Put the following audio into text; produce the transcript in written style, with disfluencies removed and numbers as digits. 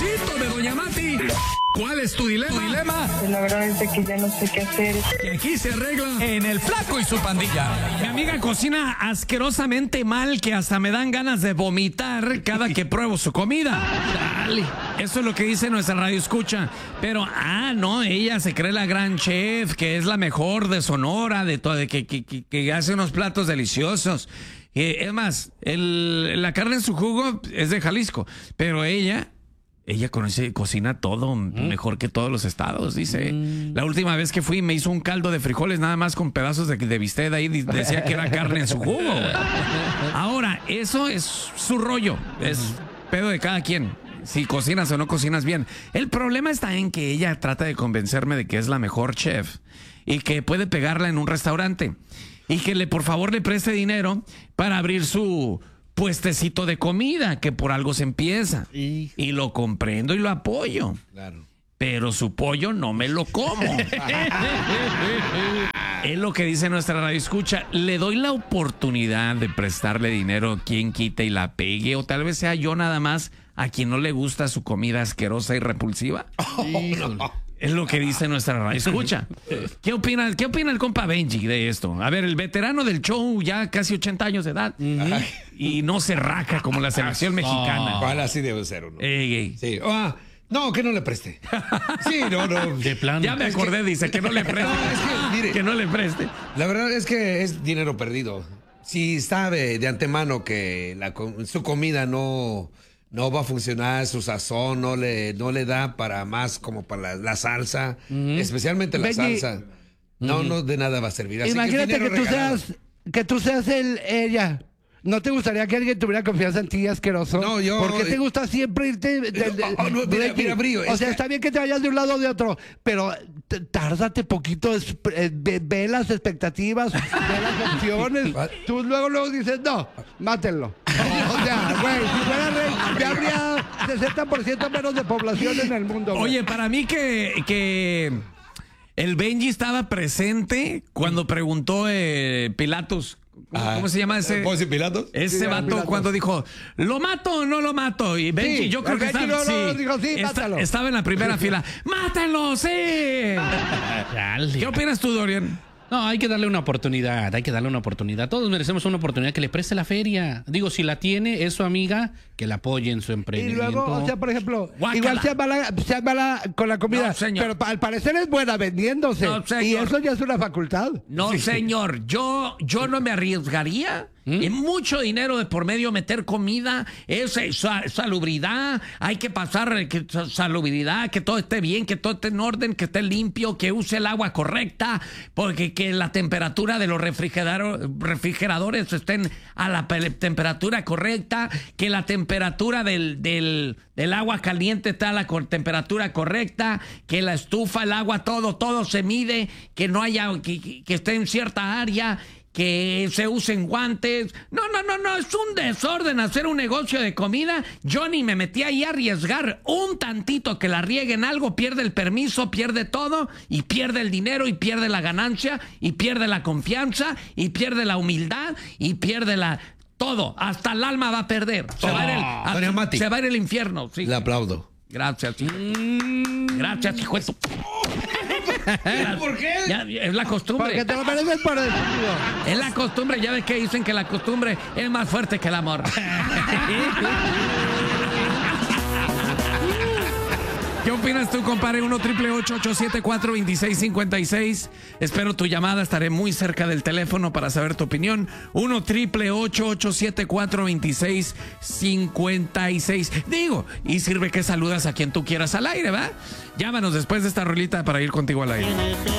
Diosito de Doña Mati. ¿Cuál es tu dilema? Pues la verdad es de que ya no sé qué hacer. Y aquí se arregla en El Flaco y su pandilla. Mi amiga cocina asquerosamente mal que hasta me dan ganas de vomitar cada que pruebo su comida. Dale. Eso es lo que dice nuestra radio escucha. Pero, no, ella se cree la gran chef, que es la mejor de Sonora, de todo, que hace unos platos deliciosos. Es más, la carne en su jugo es de Jalisco, pero ella cocina todo mejor que todos los estados, dice. La última vez que fui me hizo un caldo de frijoles nada más con pedazos de bistec ahí, decía que era carne en su jugo. Ahora, eso es su rollo, es pedo de cada quien, si cocinas o no cocinas bien. El problema está en que ella trata de convencerme de que es la mejor chef y que puede pegarla en un restaurante y que por favor le preste dinero para abrir su puestecito de comida, que por algo se empieza. Y lo comprendo y lo apoyo. Claro. Pero su pollo no me lo como. Es lo que dice nuestra radio escucha. Le doy la oportunidad de prestarle dinero, quien quite y la pegue, o tal vez sea yo nada más a quien no le gusta su comida asquerosa y repulsiva. Es lo que dice nuestra radio escucha. ¿Qué opina el compa Benji de esto? A ver, el veterano del show, ya casi 80 años de edad, y no se raja como la selección mexicana. ¿Cuál así debe ser uno? Sí. No, que no le preste. Sí, no. De plano. Ya me acordé, dice, que no le preste. No, es que, mire, que no le preste. La verdad es que es dinero perdido. Si sabe de antemano que su comida no va a funcionar, su sazón no le da para más, como para la salsa, especialmente la salsa. No de nada va a servir. Así imagínate que tú seas ella. ¿No te gustaría que alguien tuviera confianza en ti, asqueroso? No, yo... ¿Por qué te gusta siempre irte? Mira, Brío. O sea, está bien que te vayas de un lado o de otro, pero tárdate poquito, ve las expectativas, ve las opciones. Tú luego dices, no, mátenlo. O sea, güey, si fuera rey, ya habría 60% menos de población en el mundo. Güey. Oye, para mí que el Benji estaba presente cuando preguntó Pilatos. ¿Cómo se llama ese? ¿Ponce Pilatos? Ese vato cuando dijo, ¿lo mato o no lo mato? Y Benji, yo creo que estaba en la primera fila. ¡Mátalo, sí! ¿Qué opinas tú, Dorian? No, hay que darle una oportunidad, Todos merecemos una oportunidad, que le preste la feria. Digo, si la tiene, es su amiga, que la apoye en su emprendimiento. Y luego, o sea, por ejemplo, igual sea mala con la comida, pero al parecer es buena vendiéndose. No, y eso ya es una facultad. No, señor, yo no me arriesgaría. Es mucho dinero de por medio meter comida, es salubridad, hay que pasar salubridad, que todo esté bien, que todo esté en orden, que esté limpio, que use el agua correcta, porque que la temperatura de los refrigeradores estén a la temperatura correcta, que la temperatura del agua caliente esté a la temperatura correcta, que la estufa, el agua, todo se mide, que no haya, que esté en cierta área, que se usen guantes. No, es un desorden hacer un negocio de comida. Yo ni me metí ahí a arriesgar un tantito que la rieguen algo, pierde el permiso, pierde todo, y pierde el dinero, y pierde la ganancia, y pierde la confianza, y pierde la humildad, y pierde todo, hasta el alma va a perder. Se va a ir el infierno. Sí. Le aplaudo. Gracias. Gracias, hijo de tu... ¿Por qué? Es la costumbre. Porque te lo mereces por el sentido. Es la costumbre. Ya ves que dicen que la costumbre es más fuerte que el amor. ¿Qué opinas tú, compadre? 1-888-874-2656. Espero tu llamada. Estaré muy cerca del teléfono para saber tu opinión. 1-888-874-2656. Digo, y sirve que saludas a quien tú quieras al aire, ¿va? Llámanos después de esta rolita para ir contigo al aire.